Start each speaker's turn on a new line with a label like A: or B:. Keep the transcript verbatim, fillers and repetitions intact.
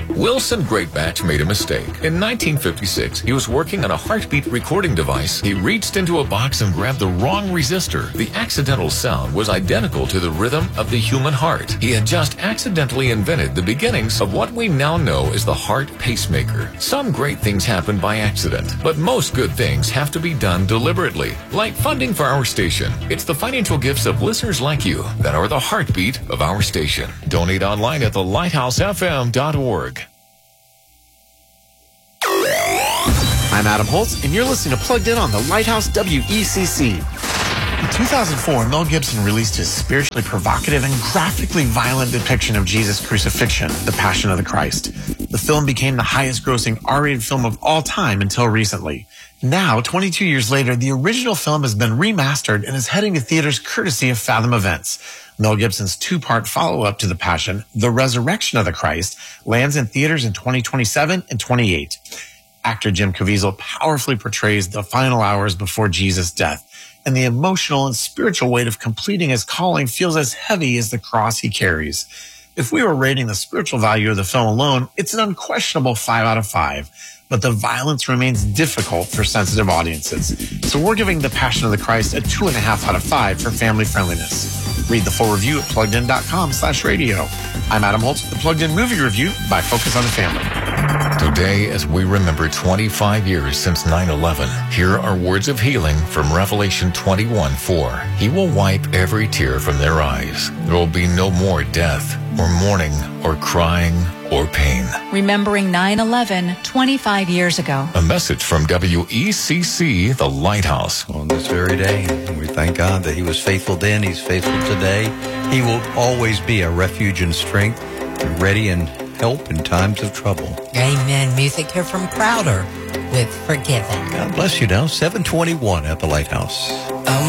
A: Wilson Greatbatch made a mistake. In nineteen fifty-six, he was working on a heartbeat recording device. He reached into a box and grabbed the wrong resistor. The accidental sound was identical to the rhythm of the human heart. He had just accidentally invented the beginnings of what we now know as the heart pacemaker. Some great things happen by accident, but most good things have to be done deliberately, like funding for our station. It's the financial gifts of listeners like you that are the heartbeat of our station. Donate online at the lighthouse f m dot org.
B: I'm Adam Holtz, and you're listening to Plugged In on the Lighthouse W E C C. In two thousand four, Mel Gibson released his spiritually provocative and graphically violent depiction of Jesus' crucifixion, The Passion of the Christ. The film became the highest-grossing R-rated film of all time until recently. Now, twenty-two years later, the original film has been remastered and is heading to theaters courtesy of Fathom Events. Mel Gibson's two-part follow-up to The Passion, The Resurrection of the Christ, lands in theaters in twenty twenty-seven and twenty-eight. Actor Jim Caviezel powerfully portrays the final hours before Jesus' death, and the emotional and spiritual weight of completing his calling feels as heavy as the cross he carries. If we were rating the spiritual value of the film alone, it's an unquestionable five out of five. But the violence remains difficult for sensitive audiences. So we're giving The Passion of the Christ a two and a half out of five for family friendliness. Read the full review at pluggedin.com slash radio. I'm Adam Holtz with the Plugged In Movie Review by Focus on the Family.
A: Today, as we remember twenty-five years since nine eleven, here are words of healing from Revelation twenty-one four. He will wipe every tear from their eyes. There will be no more death, or mourning, or crying, or pain.
C: Remembering nine eleven, twenty-five years ago.
A: A message from W E C C, The Lighthouse.
D: On this very day, we thank God that He was faithful then, He's faithful today. He will always be a refuge and strength, ready and help in times of trouble.
E: Amen. Music here from Crowder with Forgiven.
D: God bless you now. seven twenty-one at the Lighthouse.
E: Oh.